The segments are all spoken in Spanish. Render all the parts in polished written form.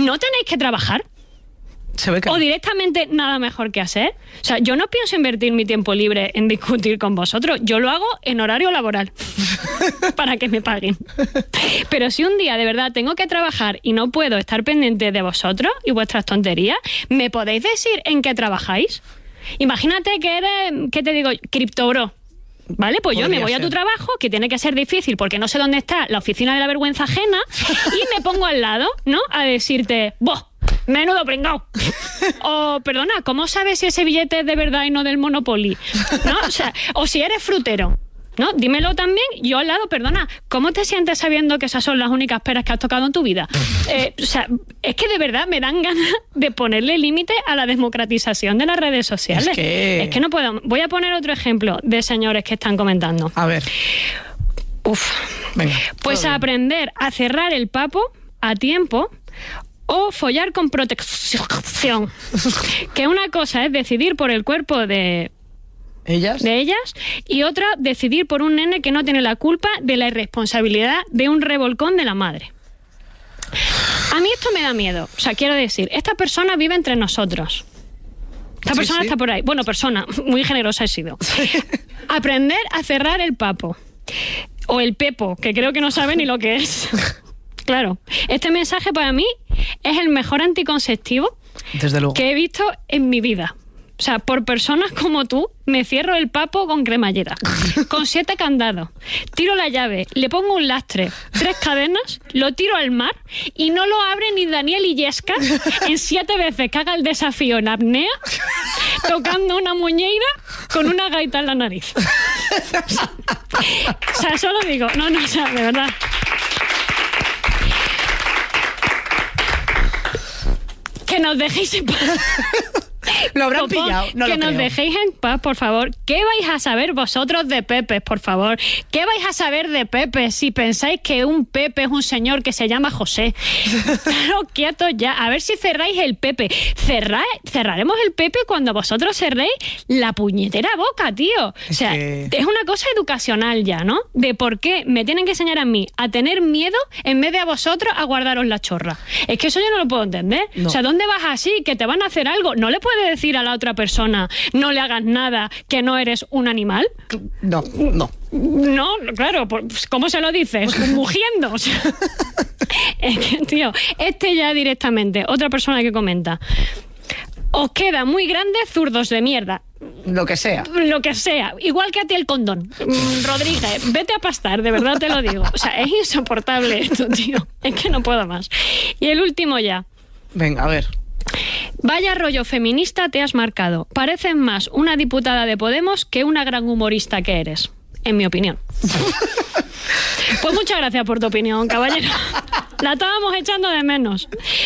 ¿no tenéis que trabajar? Se ve que O directamente nada mejor que hacer. O sea, yo no pienso invertir mi tiempo libre en discutir con vosotros. Yo lo hago en horario laboral para que me paguen. Pero si un día de verdad tengo que trabajar y no puedo estar pendiente de vosotros y vuestras tonterías, ¿me podéis decir en qué trabajáis? Imagínate que eres, ¿qué te digo? Criptobro. ¿Vale? Pues yo me voy a tu trabajo, que tiene que ser difícil porque no sé dónde está la oficina de la vergüenza ajena, y me pongo al lado, ¿no? A decirte, ¡boh! Menudo pringao. O, perdona, ¿cómo sabes si ese billete es de verdad y no del Monopoly? ¿No? O sea, o si eres frutero, ¿no? Dímelo también. Yo al lado, perdona, ¿cómo te sientes sabiendo que esas son las únicas peras que has tocado en tu vida? O sea, es que de verdad me dan ganas de ponerle límite a la democratización de las redes sociales. Es que no puedo. Voy a poner otro ejemplo de señores que están comentando. A ver. Venga. Pues a aprender a cerrar el papo a tiempo o follar con protección. Que una cosa es decidir por el cuerpo de ellas y otra decidir por un nene que no tiene la culpa de la irresponsabilidad de un revolcón de la madre. A mí esto me da miedo. O sea, quiero decir, esta persona vive entre nosotros. Esta persona está por ahí. Bueno, persona, muy generosa he sido. Aprender a cerrar el papo. O el pepo, que creo que no sabe ni lo que es. Claro, este mensaje para mí es el mejor anticonceptivo que he visto en mi vida. O sea, por personas como tú, me cierro el papo con cremallera, con 7 candados, tiro la llave, le pongo un lastre, 3 cadenas, lo tiro al mar y no lo abre ni Daniel Illescas en 7 veces que haga el desafío en apnea, tocando una muñeira con una gaita en la nariz. O sea, eso lo digo. No, o sea, de verdad. Que nos dejéis en paz. Lo habrán pillado. No que lo nos creo. dejéis en paz, por favor. ¿Qué vais a saber vosotros de Pepe, por favor? ¿Qué vais a saber de Pepe si pensáis que un Pepe es un señor que se llama José? Claro, quietos ya. A ver si cerráis el Pepe. Cerraremos el Pepe cuando vosotros cerréis la puñetera boca, tío. O sea, es una cosa educacional ya, ¿no? De por qué me tienen que enseñar a mí a tener miedo en vez de a vosotros a guardaros la chorra. Es que eso yo no lo puedo entender. No. O sea, ¿dónde vas así? Que te van a hacer algo. ¿No le puedes decir a la otra persona, no le hagas nada, que no eres un animal? No. No, claro, pues, ¿cómo se lo dices? Mugiendo. O sea, es que, tío, ya directamente, otra persona que comenta, os queda muy grande, zurdos de mierda. Lo que sea. Lo que sea. Igual que a ti el condón. Rodríguez, vete a pastar, de verdad te lo digo. O sea, es insoportable esto, tío. Es que no puedo más. Y el último ya. Venga, a ver. Vaya rollo feminista te has marcado. Pareces más una diputada de Podemos que una gran humorista que eres, en mi opinión. Pues muchas gracias por tu opinión, caballero. La estábamos echando de menos.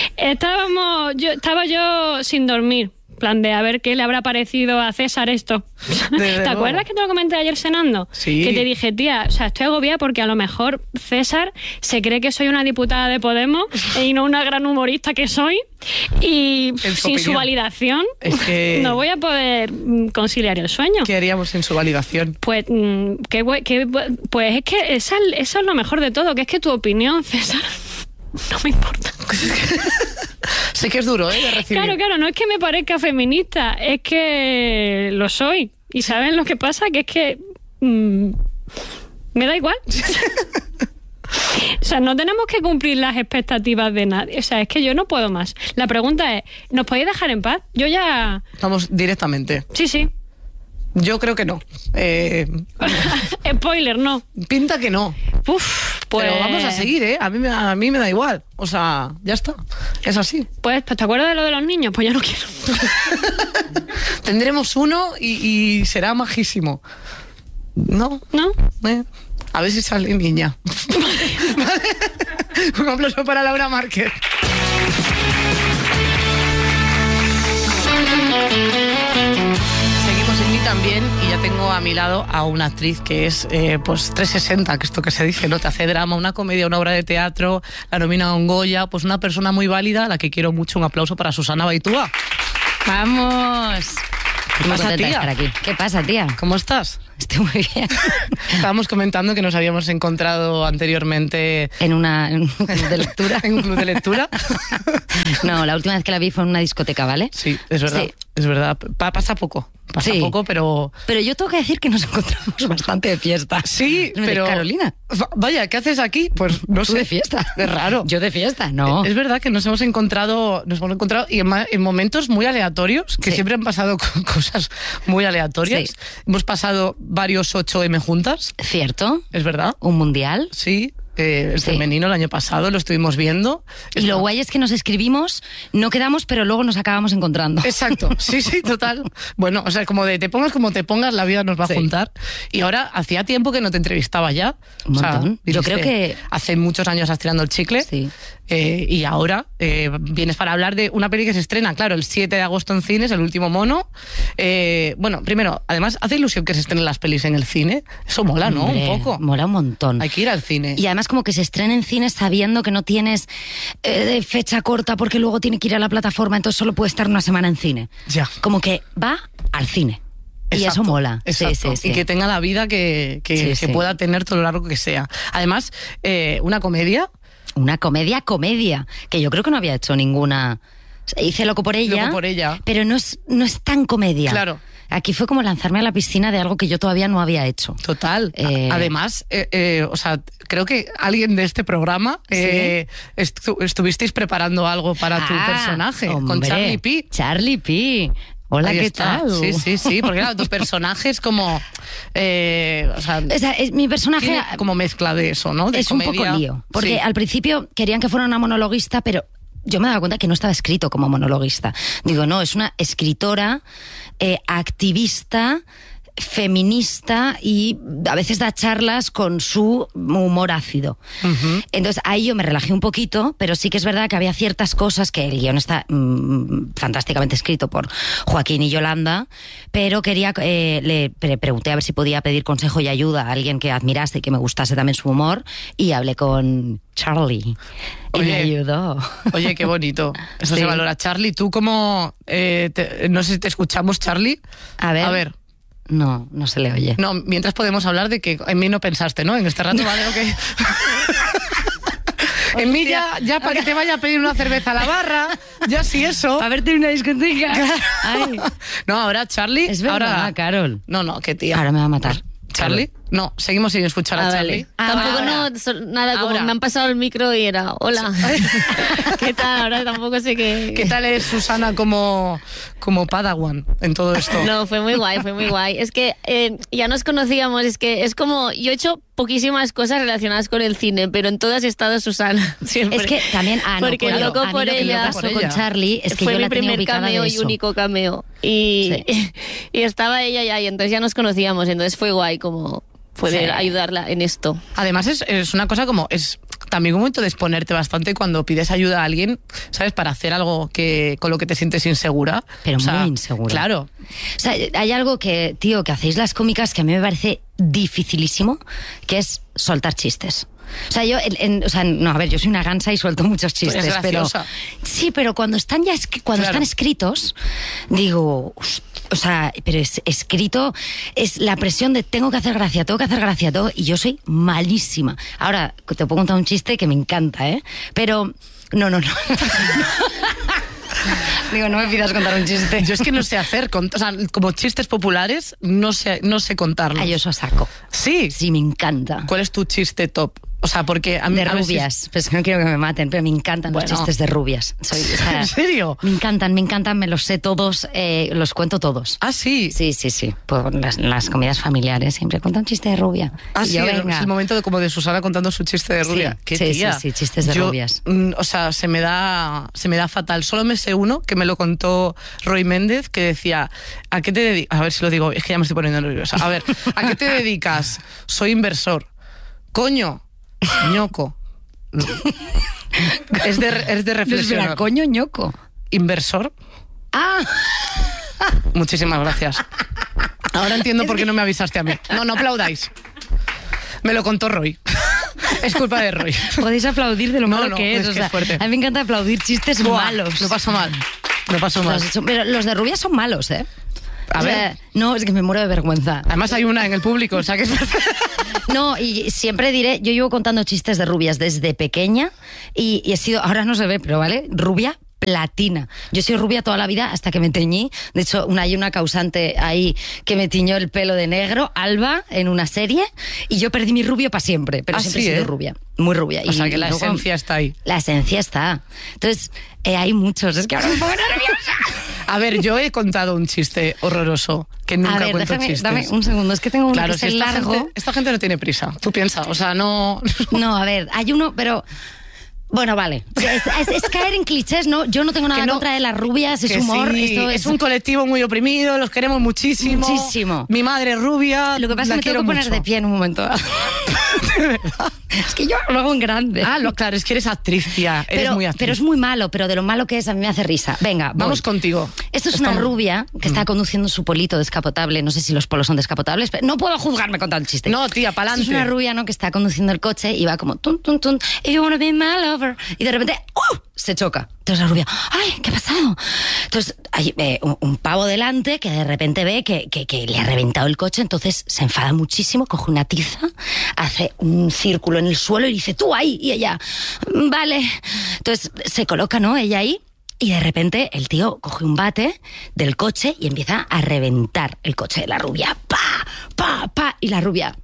Estaba yo sin dormir. Plan de a ver qué le habrá parecido a César esto. ¿Te acuerdas que te lo comenté ayer cenando? Sí. Que te dije, tía, o sea, estoy agobiada porque a lo mejor César se cree que soy una diputada de Podemos y no una gran humorista que soy, y sin su validación no voy a poder conciliar el sueño. ¿Qué haríamos sin su validación? Pues, pues es que eso es lo mejor de todo, que es que tu opinión, César, no me importa. Sé que es duro, de recibir. Claro, no es que me parezca feminista, es que lo soy. ¿Y saben lo que pasa? Que es que me da igual. O sea, no tenemos que cumplir las expectativas de nadie. O sea, es que yo no puedo más. La pregunta es, ¿nos podéis dejar en paz? Yo ya... Vamos directamente. Sí. Yo creo que no. Spoiler, no. Pinta que no. Uf, pues... Pero vamos a seguir, ¿eh? A mí me da igual. O sea, ya está. Es así. Pues, ¿te acuerdas de lo de los niños? Pues ya no quiero. Tendremos uno y será majísimo. ¿No? A ver si sale niña. ¿Vale? Un aplauso para Laura Márquez. Seguimos en Mí También y ya tengo a mi lado a una actriz que es pues 360, que esto que se dice, ¿no? Te hace drama, una comedia, una obra de teatro, la nomina a un Goya, pues una persona muy válida, a la que quiero mucho. Un aplauso para Susana Baitúa. ¡Vamos! ¿Qué pasa, tía? Estar aquí. ¿Qué pasa, tía? ¿Cómo estás? Estoy muy bien. Estábamos comentando que nos habíamos encontrado anteriormente... En un club de lectura. ¿En un club de lectura? No, la última vez que la vi fue en una discoteca, ¿vale? Sí, es verdad. Sí. Es verdad. Pasa poco. Pasa poco, pero... Pero yo tengo que decir que nos encontramos bastante de fiesta. Sí, pero... Carolina. Vaya, ¿qué haces aquí? Pues no sé. Tú de fiesta. Es raro. Yo de fiesta, no. Es verdad que nos hemos encontrado y en momentos muy aleatorios, que siempre han pasado cosas muy aleatorias. Sí. Hemos pasado varios 8M juntas. Cierto. Es verdad. Un mundial. Sí. El femenino el año pasado, lo estuvimos viendo. Y lo guay es que nos escribimos, no quedamos, pero luego nos acabamos encontrando. Exacto, sí, total. Bueno, o sea, como de te pongas como te pongas, la vida nos va a juntar. Y ahora, hacía tiempo que no te entrevistaba ya. Un montón. Yo creo que... Hace muchos años has tirando el chicle. Sí. Y ahora vienes para hablar de una peli que se estrena, claro, el 7 de agosto en cines, El último mono. Bueno, primero, además, hace ilusión que se estrenen las pelis en el cine. Eso mola, ¿no? Hombre, un poco. Mola un montón. Hay que ir al cine. Y además como que se estrena en cines sabiendo que no tienes fecha corta porque luego tiene que ir a la plataforma, entonces solo puede estar una semana en cine. Ya. Como que va al cine. Exacto, y eso mola. Exacto. Sí. Y que tenga la vida que se pueda tener todo lo largo que sea. Además, una comedia... Una comedia, que yo creo que no había hecho ninguna... Hice Loco por ella, pero no es tan comedia. Claro. Aquí fue como lanzarme a la piscina de algo que yo todavía no había hecho. Total. Además, o sea, creo que alguien de este programa estuvisteis preparando algo para tu personaje, hombre, con Charlie P. Charlie P. Hola, ¿qué tal? Sí, porque claro, tu personaje es como... mi personaje... como mezcla de eso, ¿no? De es comedia. Un poco lío. Porque al principio querían que fuera una monologuista, pero yo me daba cuenta que no estaba escrito como monologuista. Digo, no, es una escritora, activista, feminista y a veces da charlas con su humor ácido. Uh-huh. Entonces ahí yo me relajé un poquito, pero sí que es verdad que había ciertas cosas que el guión está fantásticamente escrito por Joaquín y Yolanda, pero le pregunté a ver si podía pedir consejo y ayuda a alguien que admirase y que me gustase también su humor, y hablé con Charlie. Y me ayudó. Oye, qué bonito. Eso se valora. Charlie, tú como... no sé si te escuchamos, Charlie. A ver. No se le oye. No, mientras podemos hablar de que en mí no pensaste, ¿no? En este rato, vale, ok. En mí ya para que te vaya a pedir una cerveza a la barra, ya sí eso. Para verte en una discoteca. Ay. No, ahora Charlie... Es verdad, ahora... Carol. No, qué tía. Ahora me va a matar. ¿Charlie? No, seguimos sin escuchar a Charlie. Tampoco nada, como me han pasado el micro y era, hola. ¿Qué tal? Ahora tampoco sé qué... ¿Qué tal es Susana como Padawan en todo esto? No, fue muy guay. Es que ya nos conocíamos, es que es como, yo he hecho poquísimas cosas relacionadas con el cine, pero en todas he estado Susana, siempre. Es que también, porque Loco por ella pasó con Charlie, es que fue yo mi primer cameo y único cameo. Y estaba ella ya, y entonces ya nos conocíamos, entonces fue guay como poder ayudarla en esto. Además es una cosa como, es también un momento de exponerte bastante cuando pides ayuda a alguien, ¿sabes? Para hacer algo con lo que te sientes insegura. Pero muy insegura. Claro. O sea, hay algo que hacéis las cómicas que a mí me parece dificilísimo, que es soltar chistes. O sea, yo soy una gansa y suelto muchos chistes, pero sí, pero cuando están están escritos, digo, o sea, pero es escrito, es la presión de tengo que hacer gracia, todo, y yo soy malísima. Ahora te puedo contar un chiste que me encanta, pero no. Digo, no me pidas contar un chiste. Yo es que no sé hacer, o sea, como chistes populares, no sé contarlos. Yo eso saco. ¿Sí? Sí, me encanta. ¿Cuál es tu chiste top? O sea, porque a mí... De rubias. Pues no quiero que me maten, pero me encantan los chistes de rubias. ¿En serio? Me encantan, me los sé todos, los cuento todos. ¿Ah, sí? Sí. Pues las comidas familiares siempre cuentan un chiste de rubia. Ah, sí, es el momento de Susana contando su chiste de rubia. Sí, ¿Qué tía? Sí, chistes de rubias. O sea, se me da fatal. Solo me sé uno que me lo contó Roy Méndez, que decía, ¿a qué te dedicas? A ver si lo digo, es que ya me estoy poniendo nerviosa. A ver, ¿a qué te dedicas? Soy inversor. Coño. Ñoco. Es de reflexionar. Espera, coño, ñoco. ¿Inversor? Ah. Muchísimas gracias. Ahora entiendo por qué no me avisaste a mí. No aplaudáis. Me lo contó Roy. Es culpa de Roy. Podéis aplaudir de lo malo que es. Es fuerte. A mí me encanta aplaudir chistes malos. Lo paso mal. Pero los de rubia son malos, A ver. No, es que me muero de vergüenza. Además hay una en el público, o sea que... No, y siempre diré, yo llevo contando chistes de rubias desde pequeña y he sido, ahora no se ve, pero vale, rubia platina. Yo soy rubia toda la vida hasta que me teñí. De hecho, hay una causante ahí que me tiñó el pelo de negro, Alba, en una serie, y yo perdí mi rubio para siempre, pero siempre he sido rubia, muy rubia. O sea que la esencia está ahí. La esencia está. Entonces, hay muchos, es que ahora me pongo nerviosa. A ver, yo he contado un chiste horroroso, que nunca cuento chistes. Dame un segundo, es que tengo uno que es largo. Esta gente no tiene prisa, tú piensas, o sea, no... No, a ver, hay uno, pero... Bueno, vale. Es caer en clichés, ¿no? Yo no tengo nada en contra de las rubias, es humor. Sí, esto es un colectivo muy oprimido, los queremos muchísimo. Muchísimo. Mi madre es rubia. Lo que pasa es que me tengo que poner de pie en un momento. ¿De verdad? Es que yo lo hago en grande. Claro, es que eres actriz, tía. Eres muy actriz. Pero es muy malo, pero de lo malo que es a mí me hace risa. Venga, vamos contigo. Esto es una rubia que está conduciendo su polito descapotable. No sé si los polos son descapotables, pero no puedo juzgarme con tal chiste. No, tía, pa'lante. Es una rubia, ¿no? Que está conduciendo el coche y va como tun, tun, tun. If you wanna be my lover. Y de repente, se choca. Entonces la rubia, ¡ay, qué ha pasado! Entonces hay un pavo delante que de repente ve que le ha reventado el coche, entonces se enfada muchísimo, coge una tiza, hace un círculo en el suelo y dice, tú ahí, y ella, vale. Entonces se coloca, ¿no? Ella ahí. Y de repente el tío coge un bate del coche y empieza a reventar el coche de la rubia. ¡Pa! ¡Pa! ¡Pa! Y la rubia...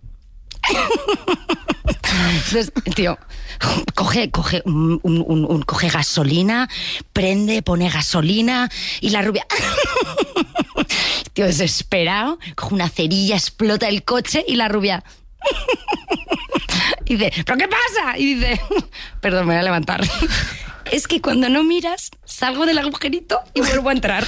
Entonces, el tío coge gasolina, pone gasolina y la rubia, tío desesperado, coge una cerilla, explota el coche y la rubia y dice, ¿pero qué pasa? Y dice, perdón, me voy a levantar. Es que cuando no miras, salgo del agujerito y vuelvo a entrar.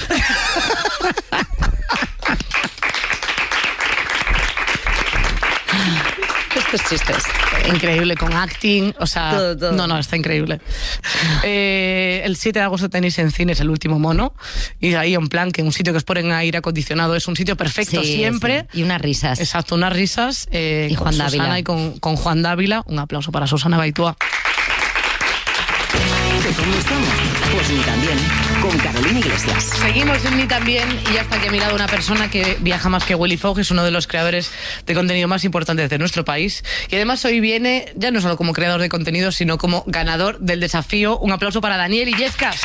Estos chistes. Increíble, con acting, o sea... Todo. No, está increíble. El 7 de agosto tenéis en cines El último mono, y ahí en plan que un sitio que os ponen aire acondicionado es un sitio perfecto siempre. Sí. Y unas risas. Exacto, unas risas. Y Juan Dávila. Susana y con Juan Dávila. Un aplauso para Susana Baitúa. ¿Cómo estamos? Pues ni tan bien, con Carolina Iglesias. Seguimos en Ni tan bien y ya está aquí a mi lado una persona que viaja más que Willy Fogg, es uno de los creadores de contenido más importantes de nuestro país. Y además hoy viene, ya no solo como creador de contenido, sino como ganador del desafío. Un aplauso para Daniel Illescas.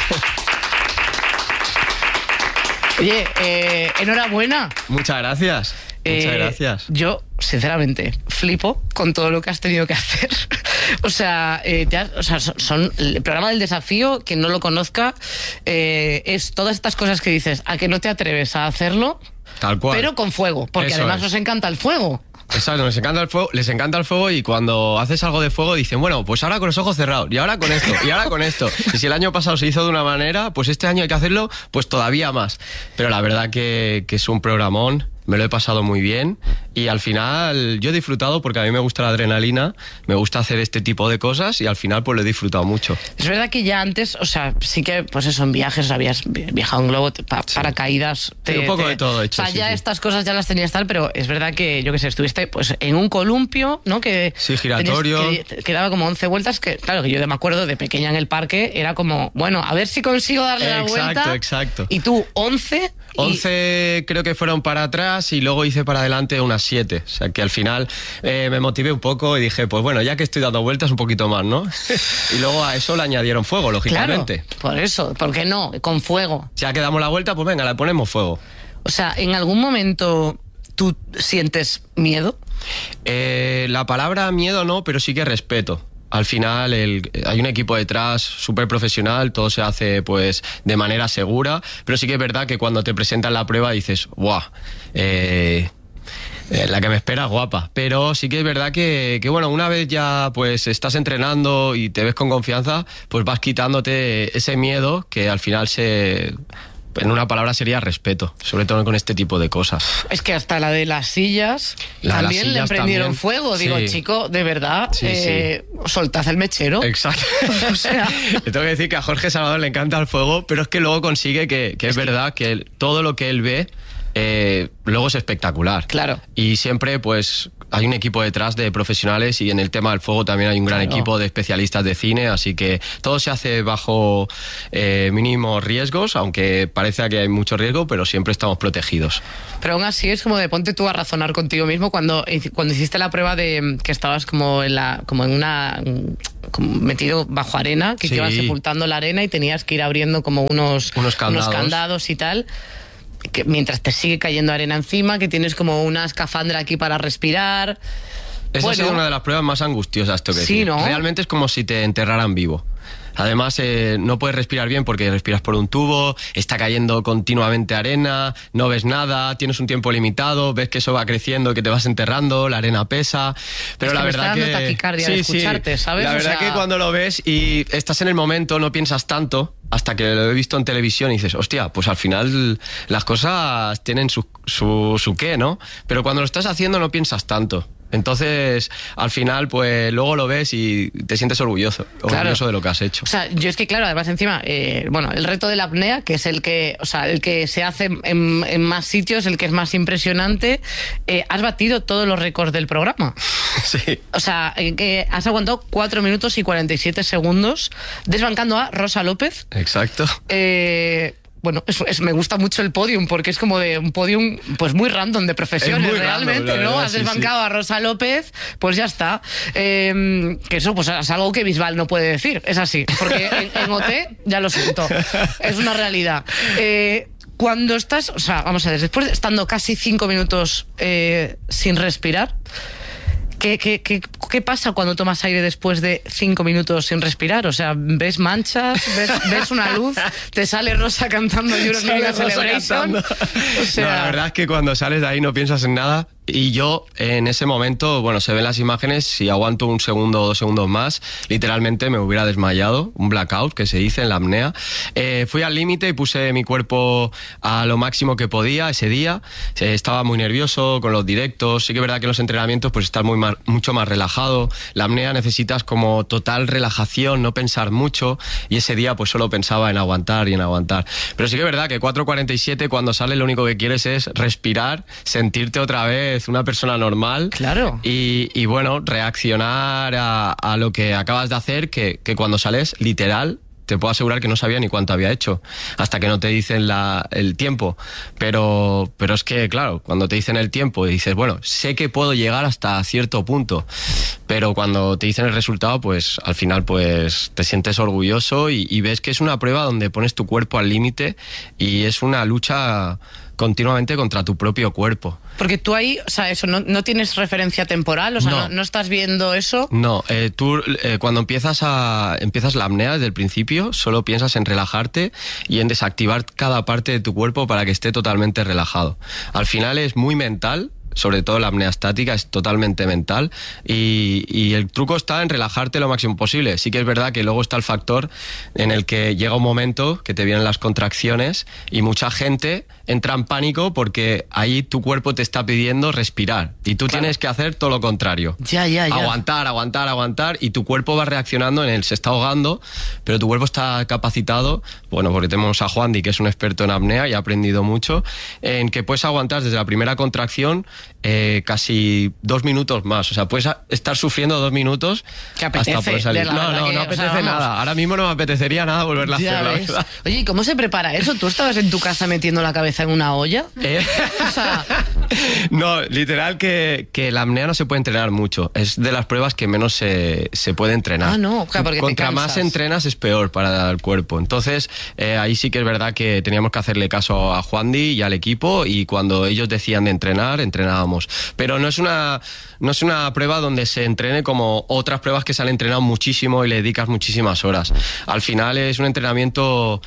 Oye, enhorabuena. Muchas gracias. Muchas gracias. Yo, sinceramente, flipo con todo lo que has tenido que hacer. O sea, son el programa del desafío, quien no lo conozca, es todas estas cosas que dices, a que no te atreves a hacerlo, tal cual, pero con fuego, porque eso además nos encanta el fuego. Exacto, les encanta el fuego y cuando haces algo de fuego dicen, bueno, pues ahora con los ojos cerrados, y ahora con esto, y ahora con esto. Y si el año pasado se hizo de una manera, pues este año hay que hacerlo pues todavía más. Pero la verdad que es un programón, me lo he pasado muy bien y al final yo he disfrutado porque a mí me gusta la adrenalina, me gusta hacer este tipo de cosas y al final pues lo he disfrutado mucho. Es verdad que ya antes, o sea, sí que pues eso, en viajes habías viajado en globo, paracaídas... Un poco de todo hecho. O sea, ya estas cosas ya las tenías tal, pero es verdad que, yo qué sé, estuviste pues en un columpio, ¿no? Que sí, giratorio. Que daba como 11 vueltas, que claro, que yo me acuerdo de pequeña en el parque, era como, bueno, a ver si consigo darle la vuelta. Exacto. Y tú, 11... 11 creo que fueron para atrás y luego hice para adelante unas 7. O sea que al final me motivé un poco y dije, pues bueno, ya que estoy dando vueltas un poquito más, ¿no? Y luego a eso le añadieron fuego, lógicamente. Claro, por eso, ¿por qué no? Con fuego. Ya que damos la vuelta, pues venga, le ponemos fuego. O sea, ¿en algún momento tú sientes miedo? La palabra miedo no, pero sí que respeto. Al final hay un equipo detrás súper profesional, todo se hace pues de manera segura, pero sí que es verdad que cuando te presentan la prueba dices, ¡guau! La que me espera guapa. Pero sí que es verdad que bueno, una vez ya pues estás entrenando y te ves con confianza, pues vas quitándote ese miedo que al final en una palabra sería respeto, sobre todo con este tipo de cosas. Es que hasta la de las sillas también le prendieron fuego. Digo, sí. Chico, de verdad, sí. Soltad el mechero. Exacto. O sea, le tengo que decir que a Jorge Salvador le encanta el fuego, pero es que luego consigue que es verdad que todo lo que él ve luego es espectacular. Claro. Y siempre, pues, hay un equipo detrás de profesionales y en el tema del fuego también hay un gran equipo de especialistas de cine, así que todo se hace bajo mínimos riesgos, aunque parece que hay mucho riesgo, pero siempre estamos protegidos. Pero aún así es como de ponte tú a razonar contigo mismo cuando hiciste la prueba de que estabas como metido bajo arena, que ibas sepultando la arena y tenías que ir abriendo como unos candados y tal. Que mientras te sigue cayendo arena encima, que tienes como una escafandra aquí para respirar. Esa ha sido una de las pruebas más angustiosas, tengo que decir. ¿No? Realmente es como si te enterraran vivo. Además, no puedes respirar bien porque respiras por un tubo, está cayendo continuamente arena, no ves nada, tienes un tiempo limitado, ves que eso va creciendo, que te vas enterrando, la arena pesa. Pero la verdad que... taquicardia de escucharte, ¿sabes? La verdad que cuando lo ves y estás en el momento no piensas tanto, hasta que lo he visto en televisión y dices, hostia, pues al final las cosas tienen su qué, ¿no? Pero cuando lo estás haciendo no piensas tanto. Entonces, al final, pues luego lo ves y te sientes orgulloso de lo que has hecho. O sea, yo es que, claro, además encima, el reto de la apnea, que es el que se hace en más sitios, el que es más impresionante, has batido todos los récords del programa. Sí. O sea, que has aguantado 4 minutos y 47 segundos desbancando a Rosa López. Exacto. Bueno, me gusta mucho el podium, porque es como de un podium pues muy random de profesiones, realmente, random, ¿no? Has desbancado a Rosa López, pues ya está. Que eso pues es algo que Bisbal no puede decir, es así. Porque en OT, ya lo siento, es una realidad. Cuando estás, o sea, vamos a ver, después de estando casi 5 minutos sin respirar, ¿Qué pasa cuando tomas aire después de 5 minutos sin respirar? O sea, ¿ves manchas? ¿Ves una luz? ¿Te sale Rosa cantando You're Mega Celebration? O sea... No, la verdad es que cuando sales de ahí no piensas en nada. Y yo, en ese momento, bueno, se ven las imágenes, si aguanto 1 segundo o 2 segundos más, literalmente me hubiera desmayado, un blackout, que se dice en la apnea. Fui al límite y puse mi cuerpo a lo máximo que podía ese día. Estaba muy nervioso con los directos. Sí que es verdad que en los entrenamientos pues estás mucho más relajado. La apnea necesitas como total relajación, no pensar mucho. Y ese día pues solo pensaba en aguantar y en aguantar. Pero sí que es verdad que 4:47, cuando sales, lo único que quieres es respirar, sentirte otra vez una persona normal. Claro. Y bueno, reaccionar a lo que acabas de hacer, que cuando sales, literal, te puedo asegurar que no sabía ni cuánto había hecho, hasta que no te dicen el tiempo. Pero es que, claro, cuando te dicen el tiempo y dices, bueno, sé que puedo llegar hasta cierto punto, pero cuando te dicen el resultado, pues al final pues te sientes orgulloso y ves que es una prueba donde pones tu cuerpo al límite y es una lucha continuamente contra tu propio cuerpo. Porque tú ahí, o sea, eso, no tienes referencia temporal, o sea, no estás viendo eso. No, tú cuando empiezas la apnea desde el principio, solo piensas en relajarte y en desactivar cada parte de tu cuerpo para que esté totalmente relajado. Al final es muy mental. Sobre todo la apnea estática es totalmente mental y el truco está en relajarte lo máximo posible. Sí que es verdad que luego está el factor en el que llega un momento que te vienen las contracciones y mucha gente entra en pánico porque ahí tu cuerpo te está pidiendo respirar y tú tienes que hacer todo lo contrario. Ya. Aguantar y tu cuerpo va reaccionando se está ahogando, pero tu cuerpo está capacitado, bueno, porque tenemos a Juandi, que es un experto en apnea y ha aprendido mucho, en que puedes aguantar desde la primera contracción casi 2 minutos más. O sea, puedes estar sufriendo 2 minutos hasta poder salir. No apetece nada. Ahora mismo no me apetecería nada volverla a hacer, la verdad. Oye, ¿y cómo se prepara eso? ¿Tú estabas en tu casa metiendo la cabeza en una olla? O sea... No, literal que la apnea no se puede entrenar mucho. Es de las pruebas que menos se puede entrenar. Ah, no, claro, porque contra más entrenas es peor para el cuerpo. Entonces, ahí sí que es verdad que teníamos que hacerle caso a Juandi y al equipo, y cuando ellos decían de entrenábamos. Pero no es una prueba donde se entrene como otras pruebas que se han entrenado muchísimo y le dedicas muchísimas horas. Al final es un entrenamiento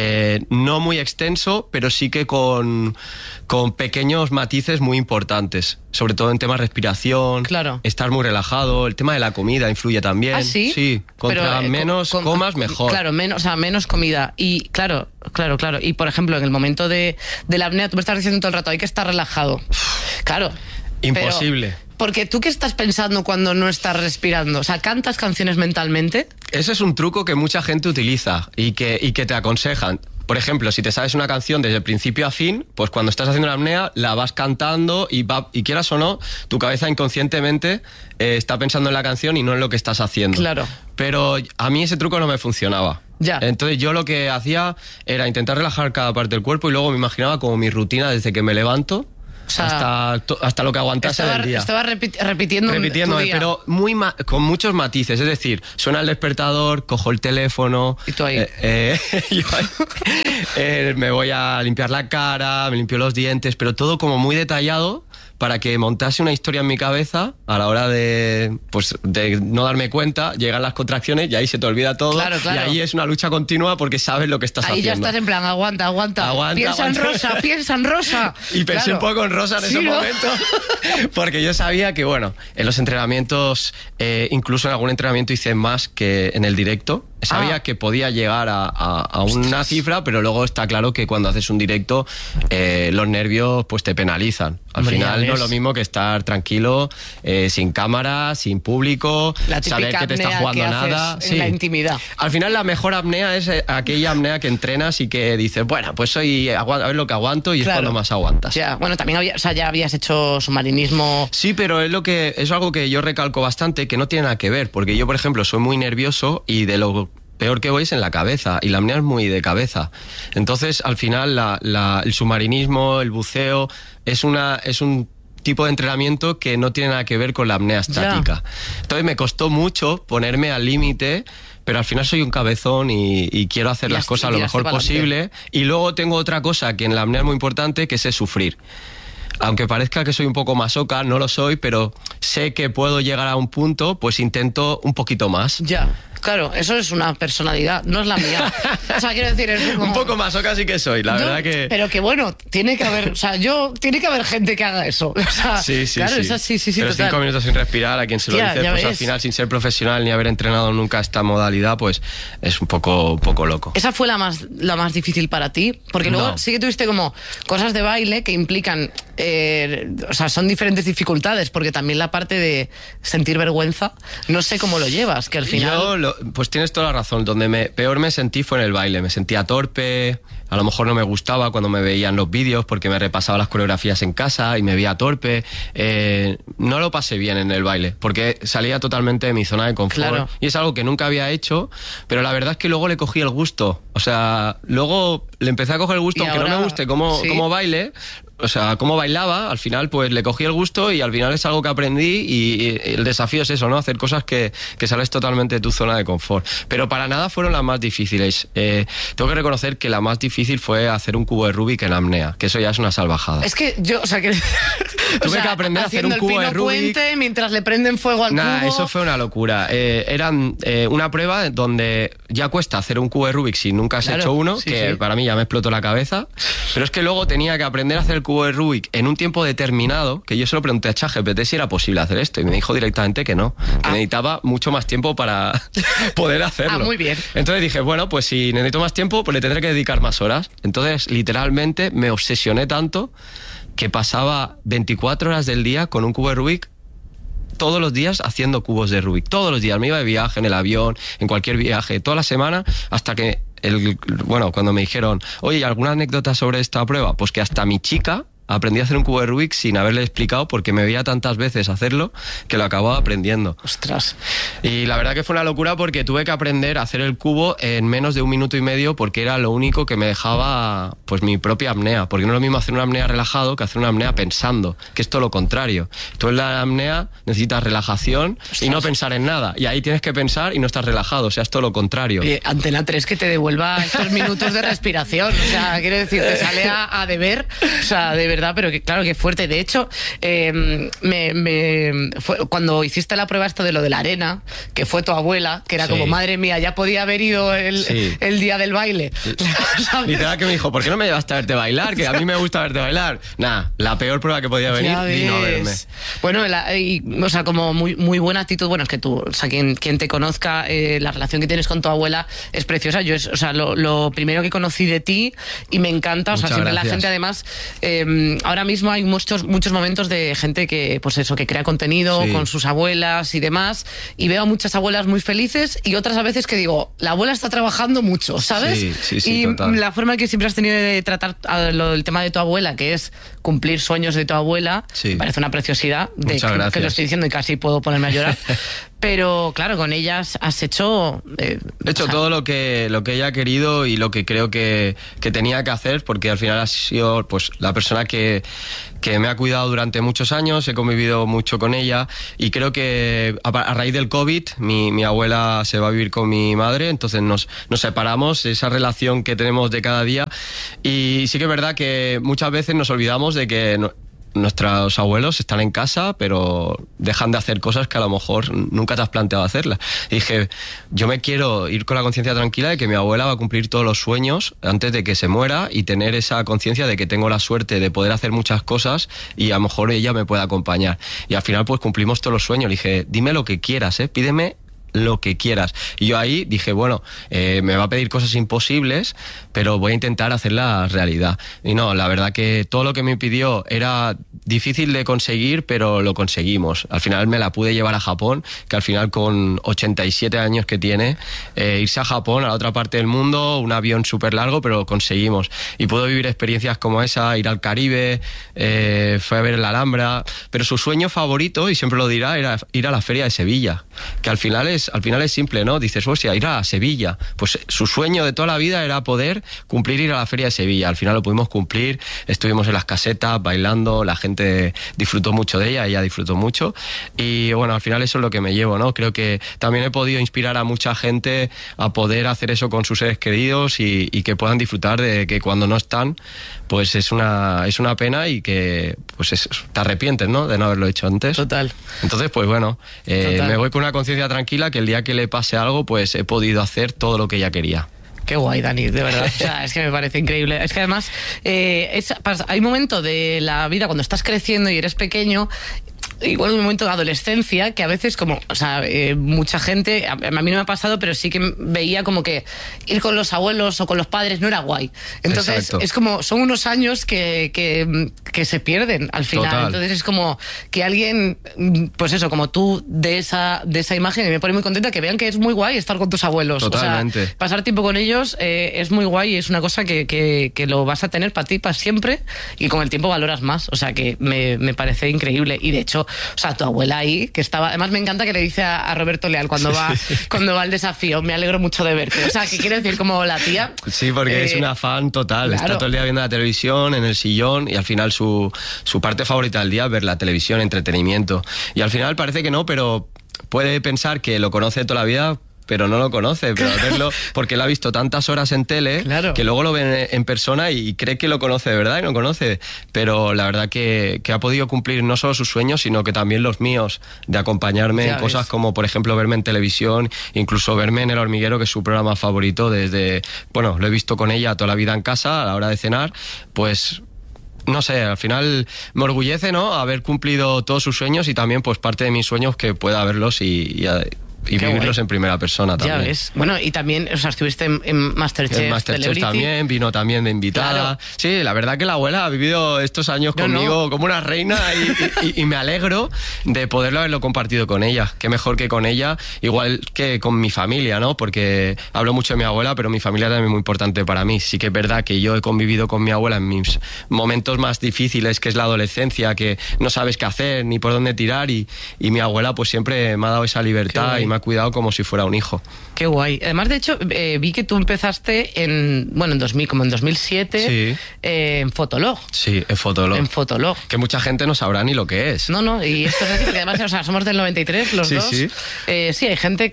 no muy extenso, pero sí que con pequeños matices muy importantes, sobre todo en temas de respiración, claro. Estar muy relajado, el tema de la comida influye también. ¿Ah, sí? Sí, contra menos comas mejor. Claro, menos comida. Y claro. Y por ejemplo, en el momento de la apnea, tú me estás diciendo todo el rato, hay que estar relajado. Claro. Imposible. Porque tú, ¿qué estás pensando cuando no estás respirando? O sea, ¿cantas canciones mentalmente? Ese es un truco que mucha gente utiliza y que te aconsejan. por ejemplo, si te sabes una canción desde el principio a fin, pues cuando estás haciendo la apnea la vas cantando y quieras o no, tu cabeza inconscientemente está pensando en la canción y no en lo que estás haciendo. Claro. Pero a mí ese truco no me funcionaba. Ya. Entonces yo lo que hacía era intentar relajar cada parte del cuerpo y luego me imaginaba como mi rutina desde que me levanto, o sea, hasta lo que aguantase del día. Estaba repitiendo tu día. Pero con muchos matices. Es decir, suena el despertador, cojo el teléfono. Y tú ahí. Me voy a limpiar la cara, me limpio los dientes, pero todo como muy detallado para que montase una historia en mi cabeza a la hora de no darme cuenta, llegan las contracciones y ahí se te olvida todo. Claro. Y ahí es una lucha continua porque sabes lo que estás haciendo. Ahí ya estás en plan, aguanta. Piensa en Rosa. Y pensé un poco en Rosa en ese momento, porque yo sabía que, bueno, en los entrenamientos, incluso en algún entrenamiento hice más que en el directo. Sabía que podía llegar a una cifra, pero luego está claro que cuando haces un directo, los nervios pues te penalizan. Al final no es lo mismo que estar tranquilo, sin cámara, sin público, saber que te está jugando nada. En la intimidad. Al final la mejor apnea es aquella apnea que entrenas y que dices, bueno, pues hoy a ver lo que aguanto y es cuando más aguantas. Ya, bueno, también ya habías hecho submarinismo. Sí, pero es algo que yo recalco bastante, que no tiene nada que ver, porque yo, por ejemplo, soy muy nervioso y de lo peor que voy es en la cabeza, y la apnea es muy de cabeza. Entonces, al final, el submarinismo, el buceo, es un tipo de entrenamiento que no tiene nada que ver con la apnea estática. Entonces, me costó mucho ponerme al límite, pero al final soy un cabezón y quiero hacer las cosas lo mejor posible. Y luego tengo otra cosa que en la apnea es muy importante, que es sufrir. Aunque parezca que soy un poco masoca, no lo soy, pero sé que puedo llegar a un punto, pues intento un poquito más. Ya. Claro, eso es una personalidad, no es la mía. O sea, quiero decir, es como... Un poco masoca sí que soy, la verdad que... Pero que bueno, tiene que haber gente que haga eso. O sea, sí. Claro, eso sí, pero total. 5 minutos sin respirar, a quien se lo dice, pues al final, sin ser profesional ni haber entrenado nunca esta modalidad, pues es un poco loco. ¿Esa fue la más difícil para ti? Porque luego sí que tuviste como cosas de baile que implican... o sea, son diferentes dificultades, porque también la parte de sentir vergüenza, no sé cómo lo llevas, que al final... Pues tienes toda la razón. Donde peor me sentí fue en el baile. Me sentía torpe, a lo mejor no me gustaba cuando me veían los vídeos porque me repasaba las coreografías en casa y me veía torpe. No lo pasé bien en el baile porque salía totalmente de mi zona de confort. Claro. Y es algo que nunca había hecho, pero la verdad es que luego le cogí el gusto. O sea, luego le empecé a coger el gusto, aunque no me guste cómo baile. O sea, cómo bailaba, al final pues le cogí el gusto y al final es algo que aprendí y el desafío es eso, ¿no? Hacer cosas que sales totalmente de tu zona de confort. Pero para nada fueron las más difíciles. Tengo que reconocer que la más difícil fue hacer un cubo de Rubik en apnea, que eso ya es una salvajada. Es que yo, Tuve que aprender a hacer un cubo de Rubik. Puente mientras le prenden fuego al cubo. Eso fue una locura. Eran una prueba donde ya cuesta hacer un cubo de Rubik si nunca has hecho uno, para mí ya me explotó la cabeza. Pero es que luego tenía que aprender a hacer el cubo de Rubik en un tiempo determinado, que yo se lo pregunté a ChatGPT si era posible hacer esto, y me dijo directamente que no, que necesitaba mucho más tiempo para poder hacerlo. Muy bien. Entonces dije, bueno, pues si necesito más tiempo, pues le tendré que dedicar más horas. Entonces, literalmente, me obsesioné tanto que pasaba 24 horas del día con un cubo de Rubik, todos los días haciendo cubos de Rubik. Todos los días. Me iba de viaje, en el avión, en cualquier viaje, toda la semana, hasta que cuando me dijeron, oye, ¿alguna anécdota sobre esta prueba? Pues que hasta mi chica aprendí a hacer un cubo de Rubik sin haberle explicado porque me veía tantas veces hacerlo que lo acababa aprendiendo. Ostras. Y la verdad que fue una locura porque tuve que aprender a hacer el cubo en menos de 1 minuto y medio porque era lo único que me dejaba pues mi propia apnea. Porque no es lo mismo hacer una apnea relajado que hacer una apnea pensando, que es todo lo contrario. Tú en la apnea necesitas relajación y no pensar en nada. Y ahí tienes que pensar y no estás relajado, o sea, es todo lo contrario. Antena 3 que te devuelva estos minutos de respiración. O sea, quiero decir, te sale a deber, o sea, de verdad, pero que claro, que fuerte. De hecho, fue cuando hiciste la prueba esto de lo de la arena, que fue tu abuela, que era como, madre mía, ya podía haber ido el día del baile. Literal que me dijo, ¿por qué no me llevaste a verte bailar? Que a mí me gusta verte bailar. Nada, la peor prueba que podía venir, vino a verme. Bueno, o sea, como muy buena actitud. Bueno, es que tú, o sea, quien te conozca, la relación que tienes con tu abuela es preciosa. Yo o sea, lo primero que conocí de ti y me encanta, o sea, Muchas siempre gracias. la gente además ahora mismo hay muchos momentos de gente que, pues eso, que crea contenido con sus abuelas y demás, y veo a muchas abuelas muy felices y otras a veces que digo, la abuela está trabajando mucho, ¿sabes? Sí, y total. la forma que siempre has tenido de tratar el tema de tu abuela, que es cumplir sueños de tu abuela, me parece una preciosidad. Muchas gracias. Que lo estoy diciendo y casi puedo ponerme a llorar. Pero claro, con ellas has hecho... He hecho todo lo que ella ha querido y lo que creo que tenía que hacer, porque al final ha sido pues la persona que me ha cuidado durante muchos años, he convivido mucho con ella y creo que a raíz del COVID mi abuela se va a vivir con mi madre, entonces nos separamos, esa relación que tenemos de cada día, y sí que es verdad que muchas veces nos olvidamos de que nuestros abuelos están en casa, pero dejan de hacer cosas que a lo mejor nunca te has planteado hacerlas. Y dije, yo me quiero ir con la conciencia tranquila de que mi abuela va a cumplir todos los sueños antes de que se muera y tener esa conciencia de que tengo la suerte de poder hacer muchas cosas y a lo mejor ella me puede acompañar. Y al final pues cumplimos todos los sueños. Le dije, dime lo que quieras, pídeme lo que quieras. Y yo ahí dije, bueno, me va a pedir cosas imposibles, pero voy a intentar hacerlas realidad. Y no, la verdad que todo lo que me pidió era difícil de conseguir, pero lo conseguimos. Al final me la pude llevar a Japón, que al final con 87 años que tiene, irse a Japón, a la otra parte del mundo, un avión súper largo, pero lo conseguimos. Y puedo vivir experiencias como esa, ir al Caribe, fue a ver la Alhambra, pero su sueño favorito, y siempre lo dirá, era ir a la Feria de Sevilla, que al final es simple, ¿no? Dices, hostia, ir a Sevilla. Pues su sueño de toda la vida era poder cumplir ir a la Feria de Sevilla. Al final lo pudimos cumplir, estuvimos en las casetas bailando, la gente disfrutó mucho de ella disfrutó mucho. Y bueno, al final eso es lo que me llevo, ¿no? Creo que también he podido inspirar a mucha gente a poder hacer eso con sus seres queridos y que puedan disfrutar de que cuando no están, pues es una pena y que pues te arrepientes, ¿no? De no haberlo hecho antes. Total. Entonces, pues bueno, me voy con una conciencia tranquila que el día que le pase algo, pues he podido hacer todo lo que ella quería. Qué guay, Dani, de verdad. O sea, es que me parece increíble. Es que además hay un momento de la vida cuando estás creciendo y eres pequeño, igual un momento de adolescencia, que a veces como, o sea, mucha gente, a mí no me ha pasado, pero sí que veía como que ir con los abuelos o con los padres no era guay. Entonces, exacto, es como, son unos años que se pierden al final. Total. Entonces es como que alguien, pues eso, como tú, de esa imagen, y me pone muy contenta que vean que es muy guay estar con tus abuelos. Totalmente. O sea, pasar tiempo con ellos es muy guay y es una cosa que lo vas a tener para ti, para siempre, y con el tiempo valoras más. O sea, que me parece increíble. Y de hecho, o sea, tu abuela ahí, que estaba... Además, me encanta que le dice a Roberto Leal cuando va al desafío, me alegro mucho de verte. O sea, que quiere decir como la tía... Sí, porque es una fan total. Claro. Está todo el día viendo la televisión, en el sillón, y al final su parte favorita del día es ver la televisión, entretenimiento. Y al final parece que no, pero puede pensar que lo conoce toda la vida, pero no lo conoce, pero al verlo, porque lo ha visto tantas horas en tele, claro, que luego lo ve en persona y cree que lo conoce de verdad y no conoce. Pero la verdad que ha podido cumplir no solo sus sueños, sino que también los míos, de acompañarme en cosas como, por ejemplo, verme en televisión, incluso verme en El Hormiguero, que es su programa favorito desde... Bueno, lo he visto con ella toda la vida en casa, a la hora de cenar, pues... No sé, al final me orgullece, ¿no?, haber cumplido todos sus sueños y también pues parte de mis sueños que pueda verlos y vivirlos en primera persona también. Ya ves. Bueno, y también, o sea, estuviste en Masterchef. En Masterchef también, vino también de invitada. Claro. Sí, la verdad que la abuela ha vivido estos años conmigo como una reina y me alegro de poderlo haberlo compartido con ella. Qué mejor que con ella, igual que con mi familia, ¿no? Porque hablo mucho de mi abuela, pero mi familia también es muy importante para mí. Sí que es verdad que yo he convivido con mi abuela en mis momentos más difíciles, que es la adolescencia, que no sabes qué hacer ni por dónde tirar, y mi abuela pues siempre me ha dado esa libertad y me ha cuidado como si fuera un hijo. Qué guay. Además, de hecho, vi que tú empezaste en 2007, sí, en Fotolog. Sí, en Fotolog. En Fotolog. Que mucha gente no sabrá ni lo que es. No, y esto es así, porque además, o sea, somos del 93 los dos. Sí. Sí, hay gente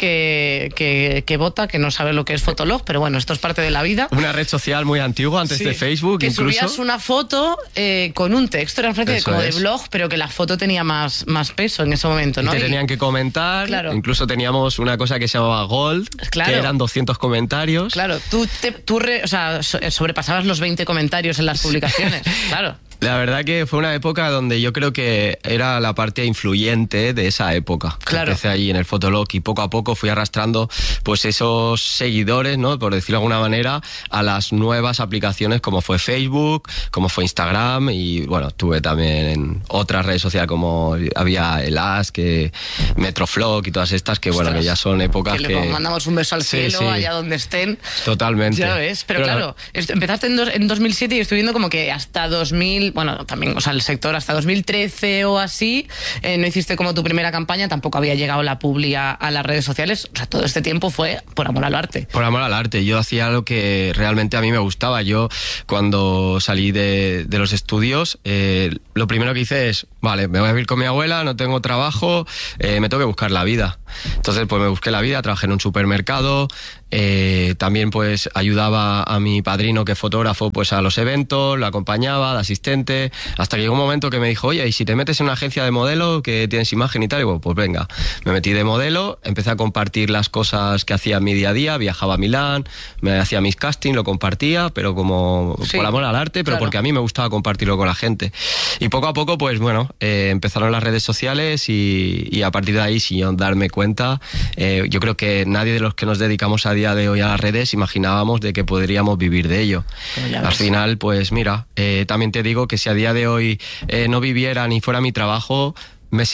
que vota, que no sabe lo que es Fotolog, pero bueno, esto es parte de la vida. Una red social muy antigua, antes de Facebook, que incluso. Subías una foto con un texto, era una especie Eso como es. de blog, pero que la foto tenía más peso en ese momento, ¿no? Y te tenían que comentar, claro, incluso teníamos una cosa que se llamaba Gold, claro, que eran 200 comentarios. Claro, tú sobrepasabas los 20 comentarios en las publicaciones, claro. La verdad que fue una época donde yo creo que era la parte influyente de esa época. Claro. Empecé allí en el Fotolog y poco a poco fui arrastrando pues esos seguidores, ¿no? Por decirlo de alguna manera, a las nuevas aplicaciones como fue Facebook, como fue Instagram y bueno, estuve también en otras redes sociales como había el As, que Metroflog y todas estas que bueno, que ya son épocas que... le mandamos un beso al cielo, allá donde estén. Totalmente. Ya ves, pero claro, empezaste en 2007 y estoy viendo como que hasta 2000, bueno, también, o sea, el sector hasta 2013 o así, no hiciste como tu primera campaña, tampoco había llegado la publi a las redes sociales, o sea, todo este tiempo fue por amor al arte. Por amor al arte, yo hacía lo que realmente a mí me gustaba. Yo cuando salí de los estudios, lo primero que hice es, vale, me voy a vivir con mi abuela, no tengo trabajo, me tengo que buscar la vida. Entonces pues me busqué la vida, trabajé en un supermercado, también pues ayudaba a mi padrino que es fotógrafo pues a los eventos, lo acompañaba de asistente, hasta que llegó un momento que me dijo, oye, ¿y si te metes en una agencia de modelo que tienes imagen y tal? Y bueno, pues venga, me metí de modelo, empecé a compartir las cosas que hacía en mi día a día, viajaba a Milán, me hacía mis castings, lo compartía, pero como por amor al arte, pero porque a mí me gustaba compartirlo con la gente. Y poco a poco pues bueno, empezaron las redes sociales y a partir de ahí, sin darme cuenta, yo creo que nadie de los que nos dedicamos a día de hoy a las redes imaginábamos de que podríamos vivir de ello. Al final, pues mira, también te digo que si a día de hoy no viviera ni fuera mi trabajo, lo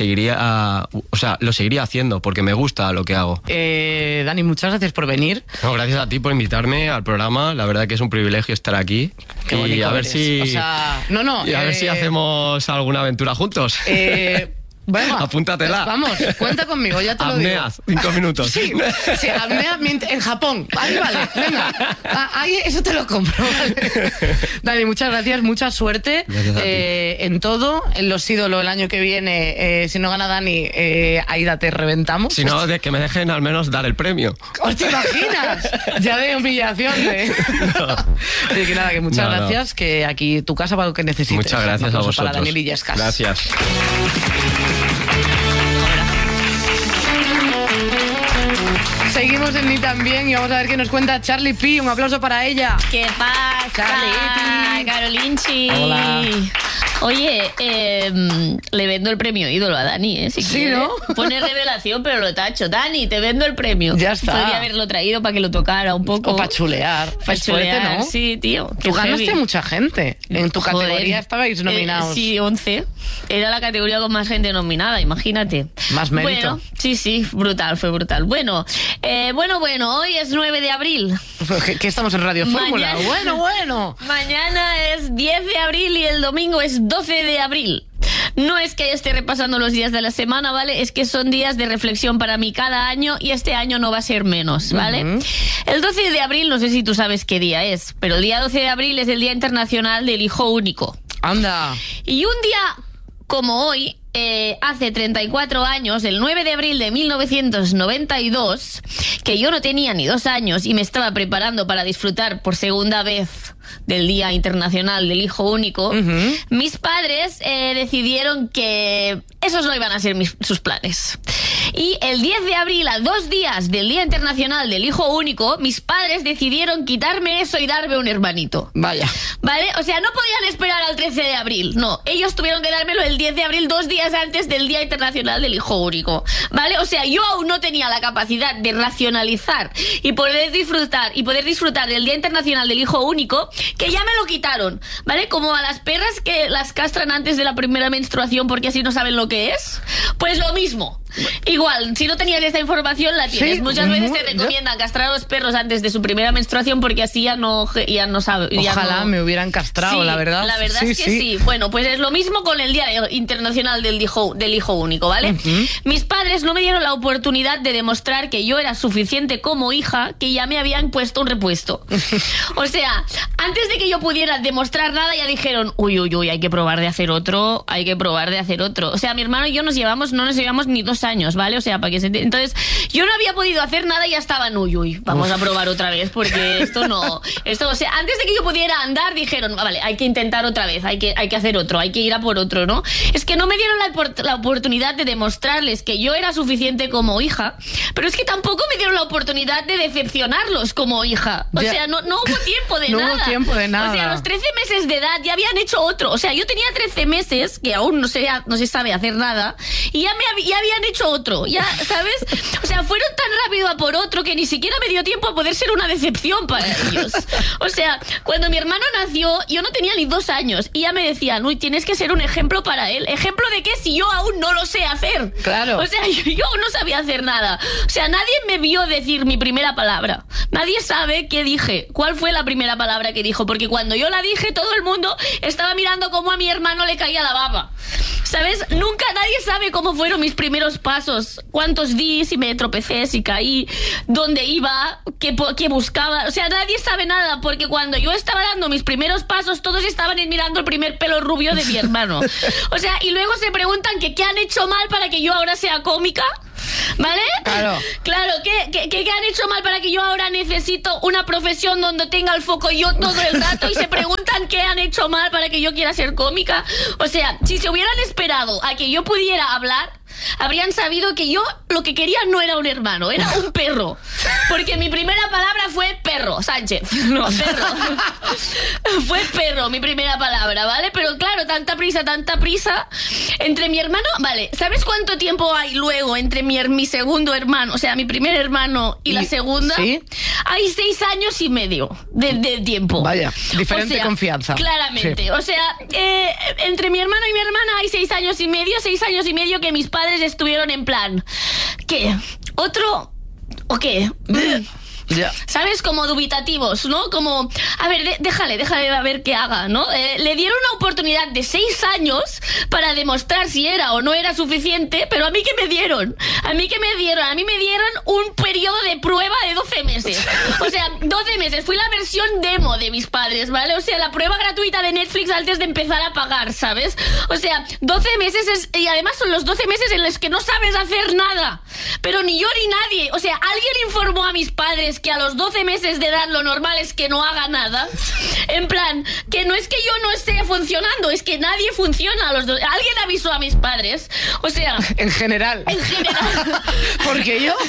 seguiría haciendo porque me gusta lo que hago. Dani, muchas gracias por venir. No, gracias a ti por invitarme al programa. La verdad que es un privilegio estar aquí. Qué bonito y a ver eres. si, o sea, a ver si hacemos alguna aventura juntos. Bueno, apúntatela. Vamos, cuenta conmigo, ya te lo digo. Apnea, 5 minutos. Sí, apnea en Japón. Ahí vale, venga. Ahí eso te lo compro, vale. Dani, muchas gracias, mucha suerte en todo. En Los Ídolos el año que viene, si no gana Dani, ahí te reventamos. Si no, de que me dejen al menos dar el premio. ¿Os te imaginas? Ya de humillación. No. Así que nada, que muchas gracias, que aquí tu casa para lo que necesites. Muchas gracias a vosotros. Para Dani Illescas. Gracias. Seguimos en Ni También y vamos a ver qué nos cuenta Charlie P. Un aplauso para ella. ¿Qué pasa, Charlie P? Carolinchi? Hola. Oye, le vendo el premio ídolo a Dani, si sí, quiere. ¿no? Pone revelación, pero lo tacho. Dani, te vendo el premio. Ya está. Podría haberlo traído para que lo tocara un poco. O para chulear. Para chulear, fuerte, ¿no? sí, tío. Tú ganaste mucha gente. En tu categoría estabais nominados. Sí, 11. Era la categoría con más gente nominada, imagínate. Más mérito. Bueno, sí, brutal, fue brutal. Bueno, hoy es 9 de abril. ¿Qué estamos en Radio Fórmula? Bueno. Mañana es 10 de abril y el domingo es 12 de abril. No es que esté repasando los días de la semana, ¿vale? Es que son días de reflexión para mí cada año y este año no va a ser menos, ¿vale? El 12 de abril, no sé si tú sabes qué día es, pero el día 12 de abril es el Día Internacional del Hijo Único. Anda. Y un día como hoy, hace 34 años, el 9 de abril de 1992, que yo no tenía ni 2 años y me estaba preparando para disfrutar por segunda vez del Día Internacional del Hijo Único, mis padres decidieron que esos no iban a ser sus planes. Y el 10 de abril, a 2 días del Día Internacional del Hijo Único, mis padres decidieron quitarme eso y darme un hermanito. Vaya. ¿Vale? O sea, no podían esperar al 13 de abril. No, ellos tuvieron que dármelo el 10 de abril, 2 días antes del Día Internacional del Hijo Único. ¿Vale? O sea, yo aún no tenía la capacidad de racionalizar y poder disfrutar del Día Internacional del Hijo Único, que ya me lo quitaron. ¿Vale? Como a las perras que las castran antes de la primera menstruación porque así no saben lo que es. Pues lo mismo. Igual, si no tenías esta información, la tienes. Sí, muchas veces te recomiendan castrar a los perros antes de su primera menstruación porque así ya no saben. Ojalá me hubieran castrado, sí, la verdad. La verdad es que sí. Bueno, pues es lo mismo con el Día Internacional del Hijo Único, ¿vale? Mis padres no me dieron la oportunidad de demostrar que yo era suficiente como hija, que ya me habían puesto un repuesto. O sea, antes de que yo pudiera demostrar nada, ya dijeron, uy, hay que probar de hacer otro, O sea, mi hermano y yo no nos llevamos ni 2 2 años, ¿vale? O sea, para que se entonces, yo no había podido hacer nada y ya estaban, uy, vamos a probar otra vez, porque o sea, antes de que yo pudiera andar, dijeron, vale, hay que intentar otra vez, hay que hacer otro, hay que ir a por otro, ¿no? Es que no me dieron la oportunidad de demostrarles que yo era suficiente como hija, pero es que tampoco me dieron la oportunidad de decepcionarlos como hija. O sea, no hubo tiempo de nada. No hubo tiempo de nada. O sea, a los 13 meses de edad ya habían hecho otro. O sea, yo tenía 13 meses, que aún no se sabe hacer nada, y ya habían hecho otro. Ya, ¿sabes? O sea, fueron tan rápido a por otro que ni siquiera me dio tiempo a poder ser una decepción para ellos. O sea, cuando mi hermano nació, yo no tenía ni 2 años, y ya me decían, uy, tienes que ser un ejemplo para él. ¿Ejemplo de qué si yo aún no lo sé hacer? Claro. O sea, yo aún no sabía hacer nada. O sea, nadie me vio decir mi primera palabra. Nadie sabe qué dije, cuál fue la primera palabra que dijo, porque cuando yo la dije, todo el mundo estaba mirando cómo a mi hermano le caía la baba. ¿Sabes? Nunca nadie sabe cómo fueron mis primeros pasos, cuántos di, si me tropecé, si caí, dónde iba, qué buscaba. O sea, nadie sabe nada, porque cuando yo estaba dando mis primeros pasos, todos estaban mirando el primer pelo rubio de mi hermano. O sea, y luego se preguntan que qué han hecho mal para que yo ahora sea cómica. ¿Vale? Claro. Claro, ¿qué han hecho mal para que yo ahora necesito una profesión donde tenga el foco yo todo el rato? Y se preguntan qué han hecho mal para que yo quiera ser cómica. O sea, si se hubieran esperado a que yo pudiera hablar, habrían sabido que yo lo que quería no era un hermano, era un perro. Porque mi primera palabra fue perro, Sánchez. No, perro. Fue perro mi primera palabra, ¿vale? Pero claro, tanta prisa. Entre mi hermano, vale, ¿sabes cuánto tiempo hay luego entre mi segundo hermano, o sea, mi primer hermano y la segunda? ¿Sí? Hay 6 años y medio de tiempo. Vaya, diferente, o sea, confianza. Claramente. Sí. O sea, entre mi hermano y mi hermana hay 6 años y medio que mis padres estuvieron en plan, ¿qué? ¿Otro? ¿O qué? Ya. ¿Sabes? Como dubitativos, ¿no? Como, a ver, déjale a ver qué haga, ¿no? Le dieron una oportunidad de 6 años para demostrar si era o no era suficiente, pero ¿a mí qué me dieron? A mí me dieron un periodo de prueba de 12 meses. O sea, 12 meses. Fui la versión demo de mis padres, ¿vale? O sea, la prueba gratuita de Netflix antes de empezar a pagar, ¿sabes? O sea, 12 meses y además son los 12 meses en los que no sabes hacer nada. Pero ni yo ni nadie. O sea, alguien informó a mis padres que a los 12 meses de edad lo normal es que no haga nada. En plan, que no es que yo no esté funcionando, es que nadie funciona a los 12. Alguien avisó a mis padres. O sea... En general. Porque yo,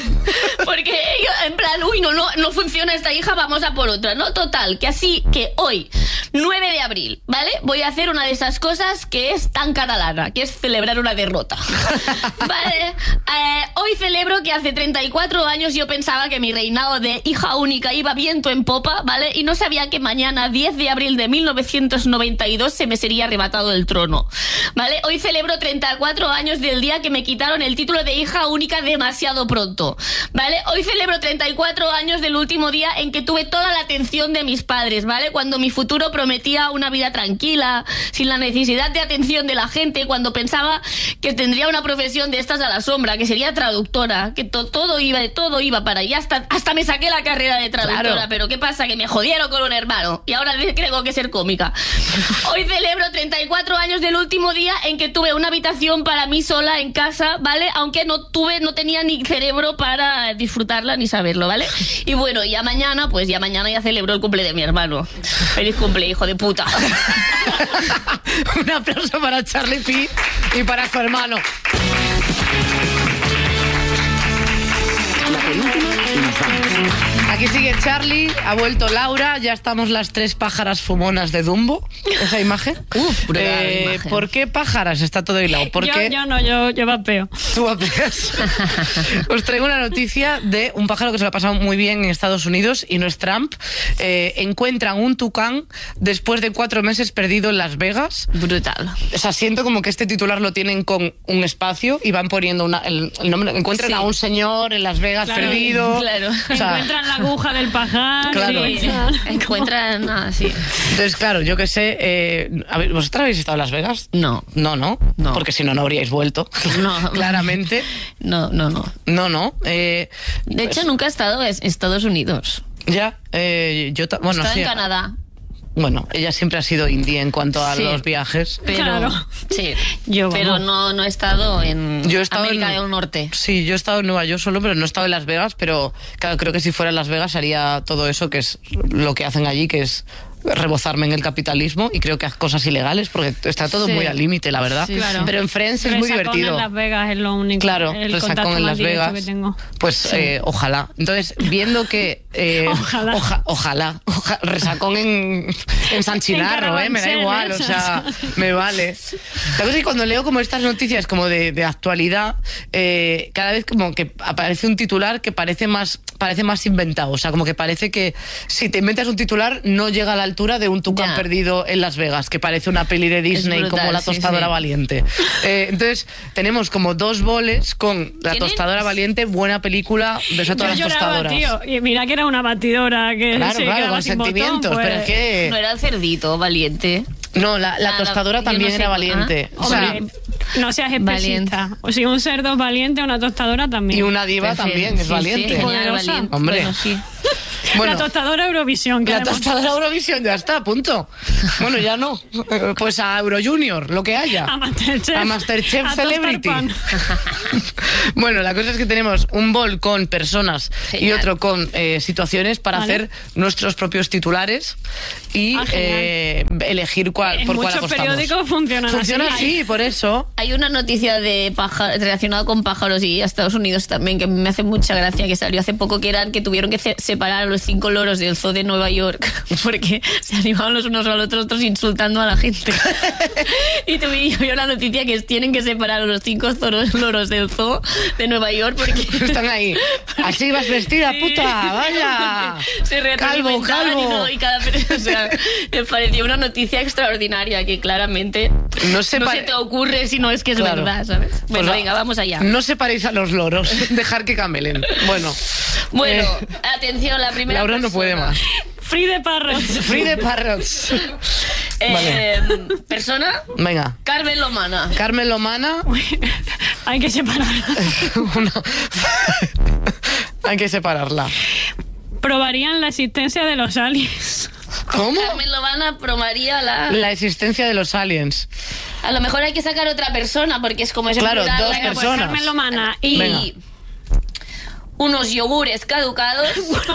en plan, uy, no funciona esta hija, vamos a por otra, ¿no? Total, que así que hoy, 9 de abril, ¿vale? Voy a hacer una de esas cosas que es tan catalana, que es celebrar una derrota. ¿Vale? Hoy celebro que hace 34 años yo pensaba que mi reinado de hija única iba viento en popa, ¿vale? Y no sabía que mañana, 10 de abril de 1992, se me sería arrebatado el trono, ¿vale? Hoy celebro 34 años del día que me quitaron el título de hija única demasiado pronto, ¿vale? Hoy celebro 34 años del último día en que tuve toda la atención de mis padres, ¿vale? Cuando mi futuro prometía una vida tranquila, sin la necesidad de atención de la gente, cuando pensaba que tendría una profesión de estas a la sombra, que sería traductora, que todo iba para allá, hasta me saqué la carrera de traductora, claro. Pero ¿qué pasa? Que me jodieron con un hermano y ahora tengo que ser cómica. Hoy celebro 34 años del último día en que tuve una habitación para mí sola en casa, ¿vale? Aunque no tenía ni cerebro para disfrutarla ni saberlo, ¿vale? Y bueno, ya mañana celebro el cumple de mi hermano. Feliz cumple, hijo de puta. Un aplauso para Charlie P y para su hermano. La penúltima y nos vamos. Aquí sigue Charlie, ha vuelto Laura, ya estamos las 3 pájaras fumonas de Dumbo. ¿Esa imagen? Imagen. ¿Por qué pájaras? Está todo hilado. Yo vapeo. Tú vapeas. Os traigo una noticia de un pájaro que se lo ha pasado muy bien en Estados Unidos y no es Trump. Encuentran un tucán después de 4 meses perdido en Las Vegas. Brutal. O sea, siento como que este titular lo tienen con un espacio y van poniendo el nombre. Encuentran a un señor en Las Vegas perdido. Claro. O sea, encuentran la aguja del pajar. Claro. Sí. Encuentran así. Entonces, claro, yo qué sé. ¿Vosotros habéis estado en Las Vegas? No. No. Porque si no, no habríais vuelto. No. Claramente. No. De hecho, nunca he estado en Estados Unidos. Ya. Yo he estado en Canadá. Bueno, ella siempre ha sido indie en cuanto a los viajes. Pero, claro. Sí, yo, pero no he estado en América del Norte. Sí, yo he estado en Nueva York solo, pero no he estado en Las Vegas. Pero claro, creo que si fuera en Las Vegas haría todo eso, que es lo que hacen allí, que es rebozarme en el capitalismo, y creo que cosas ilegales, porque está todo muy al límite, la verdad. Sí, claro. Pero en Friends es muy divertido. En Las Vegas es lo único. Claro, el resacón en Las Vegas. Que tengo. Pues ojalá. Entonces, viendo que... Ojalá. Resacón en San Chinarro, me da igual, o sea, me vale. La cosa es que cuando leo como estas noticias como de actualidad, cada vez como que aparece un titular que parece más inventado. O sea, como que parece que si te inventas un titular no llega a la altura de un tucán perdido en Las Vegas, que parece una peli de Disney, brutal, como La Tostadora Valiente. Entonces, tenemos como 2 boles con La Tostadora Valiente, buena película, beso a todas las tostadoras. Tío, y mira que era una batidora que claro, con sentimientos, botón, pues... pero es que... No era el cerdito Valiente. No, la tostadora también era valiente. O sea, no seas especista. O si un cerdo es valiente, una tostadora también. Y una diva también es valiente. Sí, valiente. Hombre. Bueno, sí. Bueno, la tostadora Eurovisión. La tostadora Eurovisión, ya está, punto. Bueno, ya no. Pues a Euro Junior, lo que haya. A Masterchef. A Masterchef Celebrity. Bueno, la cosa es que tenemos un bol con personas y otro con situaciones para hacer nuestros propios titulares y elegir por cuál apostamos. Muchos periódicos funcionan así, por eso. Hay una noticia relacionada con pájaros y a Estados Unidos también que me hace mucha gracia, que salió hace poco, que tuvieron que separar a los 5 loros del zoo de Nueva York porque se animaban los unos a los otros insultando a la gente. Y tuve la noticia que tienen que separar a los 5 loros del zoo de Nueva York porque están ahí. Así vas vestida, puta, vaya. Se calvo. Y cada o sea, me pareció una noticia extraordinaria que claramente no se te ocurre si no es que es verdad, ¿sabes? Bueno, pues venga, vamos allá. No separéis a los loros, dejar que camelen. Bueno, atención, la primera Laura no puede más. Free the Parrots. Free the Parrots. Persona. Venga. Carmen Lomana. Carmen Lomana. Hay que separarla. Hay que separarla. Probarían la existencia de los aliens. ¿Cómo? Carmen Lomana probaría la existencia de los aliens. A lo mejor hay que sacar otra persona porque es como ese claro, plural. 2 personas. Pues Carmen Lomana y unos yogures caducados.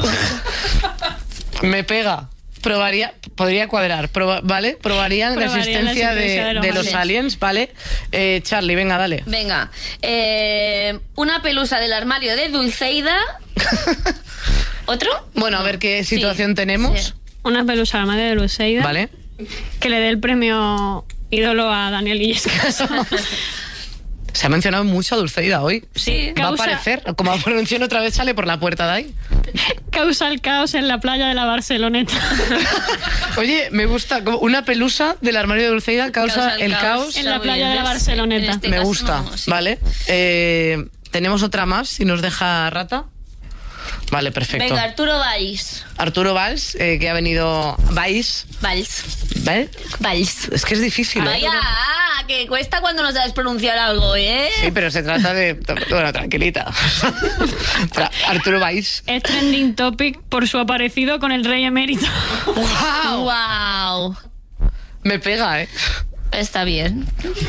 Me pega. Podría cuadrar, ¿vale? Probarían la existencia de los aliens, ¿vale? Charlie, venga, dale. Venga. Una pelusa del armario de Dulceida. ¿Otro? Bueno, a ver qué situación tenemos. Sí. Una pelusa del armario de Dulceida. Vale. Que le dé el premio ídolo a Daniel Illescas. Se ha mencionado mucho a Dulceida hoy. Sí. Va a aparecer. Como menciono otra vez, sale por la puerta de ahí. Causa el caos en la playa de la Barceloneta. Oye, me gusta. Una pelusa del armario de Dulceida causa el caos en la playa de la Barceloneta. Me gusta, no, sí. Vale. Tenemos otra más, si nos deja Rata. Vale, perfecto. Venga, Arturo Valls. Arturo Valls, que ha venido... Valls. ¿Vale? Valls. Es que es difícil. Vaya, que cuesta cuando no sabes pronunciar algo, ¿eh? Sí, pero se trata de... Bueno, tranquilita. Arturo Valls. Es trending topic por su aparecido con el rey emérito. ¡Wow! Me pega, ¿eh? Está bien.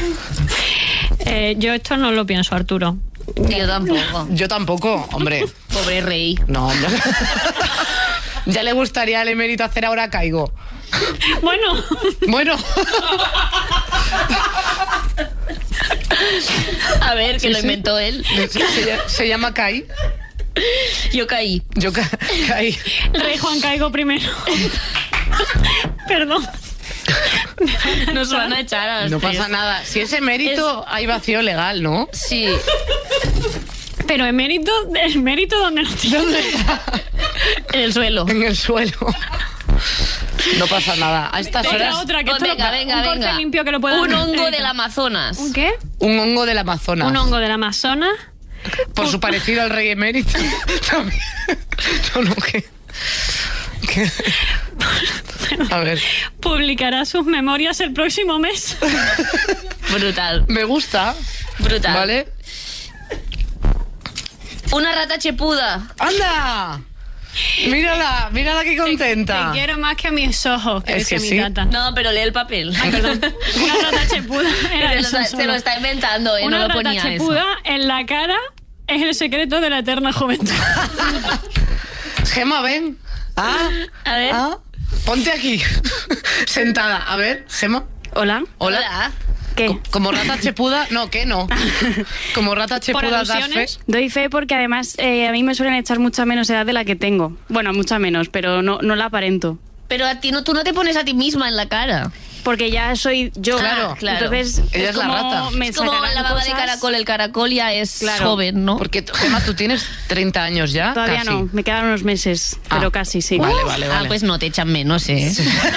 Yo esto no lo pienso, Arturo. Yo tampoco, hombre. Pobre rey. No, hombre. Ya le gustaría al emérito hacer Ahora Caigo. Bueno. A ver, que lo inventó él. Se llama Kai. Yo caí. Caí. El rey Juan Caigo primero. Perdón. Nos van a echar a las No tres. pasa nada. Si es emérito, hay vacío legal, ¿no? Sí. Pero ¿el mérito dónde lo tiene? ¿Dónde está? En el suelo. En el suelo. No pasa nada. A estas horas... Otra, que venga. corte limpio que lo pueda Un hacer. hongo del Amazonas. ¿Un qué? Un hongo del Amazonas. Un hongo del Amazonas. Por su parecido al rey emérito. También. No, ¿qué? A ver. Publicará sus memorias el próximo mes. Brutal. Me gusta. Brutal. ¿Vale? Una rata chepuda. ¡Anda! Mírala qué contenta. Te quiero más que a mis ojos, que Es que mi sí. gata. No, pero lee el papel. Ay, perdón. Una rata chepuda. Era eso Se lo solo. está inventando, Una no lo rata ponía eso. chepuda en la cara es el secreto de la eterna juventud. Gema, ven. A ver. Ponte aquí. Sentada. A ver, Gema. Hola. Hola. ¿Qué? Como rata chepuda, no, ¿qué no? Como rata chepuda das fe. alusiones? Doy fe porque además a mí me suelen echar mucha menos edad de la que tengo. Bueno, mucha menos, pero no la aparento. Pero a ti tú no te pones a ti misma en la cara. Porque ya soy yo. Claro, claro. Entonces, Ella es la como rata. me Es como sacarán la baba de cosas. caracol. El caracol ya es Claro. joven, ¿no? Porque, Gema, tú tienes 30 años ya. Todavía casi. no, me quedan unos meses, Ah. pero casi sí. Vale. Ah, pues no te echan menos, ¿eh?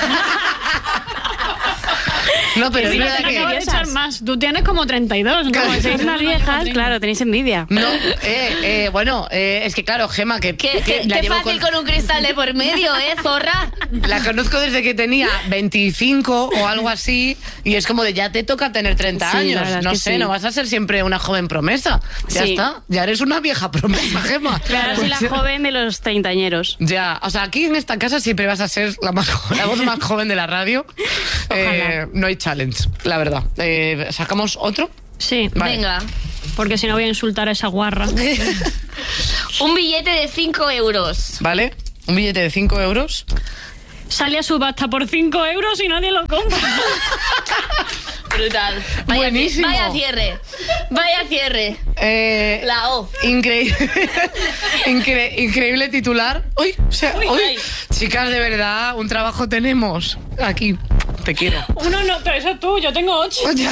No, pero es Sí, verdad te acabo de que... echar más. Tú tienes como 32, ¿no? Claro. Sois unas viejas, claro, tenéis envidia. No, bueno, es que claro, Gema, que Qué la llevo fácil con un cristal de por medio, zorra. La conozco desde que tenía 25 o algo así y es como de ya te toca tener 30 Sí, la años. verdad es No que sé, sí. no vas a ser siempre una joven promesa. Ya Sí. está, ya eres una vieja promesa, Gema. Claro, soy la Pues, joven de los treintañeros. ya, o sea, aquí en esta casa siempre vas a ser la voz más joven de la radio. No hay challenge, la verdad. ¿Sacamos otro? Sí, Vale. Venga. porque si no voy a insultar a esa guarra. Un billete de 5 euros. ¿Vale? Un billete de 5 euros. Sale a subasta por 5 euros y nadie lo compra. Brutal. Buenísimo. Vaya cierre. Vaya cierre. La O. Increíble titular. Uy, o sea, Uy, uy. ay. Chicas, de verdad, un trabajo tenemos aquí. Te quiero. Uno no, pero eso tú, yo tengo 8. Ya.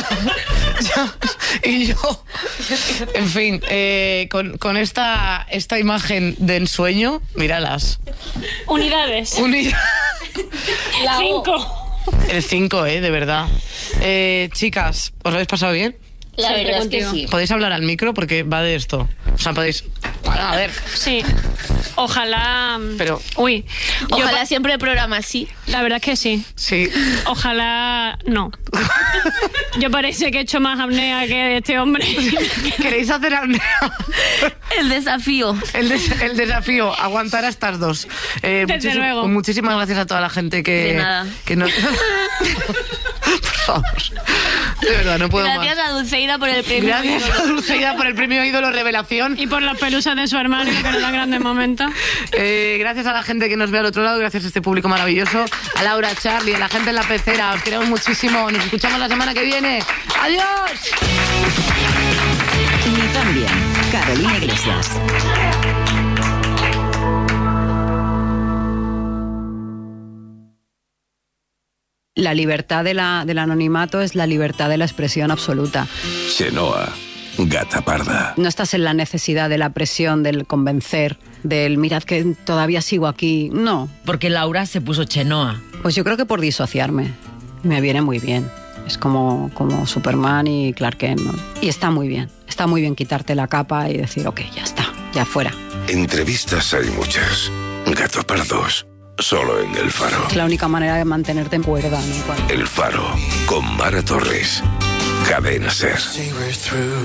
Y yo. En fin, con esta imagen de ensueño, míralas. Unidades. La O. 5. El 5, de verdad. Chicas, ¿os lo habéis pasado bien? La Siempre verdad es que contigo. sí. ¿Podéis hablar al micro? Porque va de esto. O sea, podéis... A ver, Sí. Ojalá. pero... Uy. yo Ojalá siempre el programa así. La verdad es que sí. Sí. Ojalá no. Yo parece que he hecho más apnea que este hombre. ¿Queréis hacer apnea? El desafío. El desafío, aguantar a estas dos. Desde luego. Muchísimas gracias a toda la gente que... De nada. Que nos... Por favor. De verdad, no puedo Gracias más. a Dulceida por el premio. Gracias a Dulceida por el premio Ídolo Revelación. Y por las pelusas de su armario, que nos dan grandes momentos. Gracias a la gente que nos ve al otro lado, gracias a este público maravilloso, a Laura, a Charlie, a la gente en la pecera. Os queremos muchísimo. Nos escuchamos la semana que viene. ¡Adiós! Ni tan bien. Carolina Iglesias. La libertad del anonimato es la libertad de la expresión absoluta. Chenoa, gata parda. No estás en la necesidad de la presión, del convencer, del mirad que todavía sigo aquí. No. Porque Laura se puso Chenoa. Pues yo creo que por disociarme. Me viene muy bien. Es como Superman y Clark Kent, ¿no? Y está muy bien. Está muy bien quitarte la capa y decir, ok, ya está, ya fuera. Entrevistas hay muchas. Gato pardos, solo en El Faro. Es la única manera de mantenerte en cuerda, ¿no? El Faro, con Mara Torres. Cadena Ser.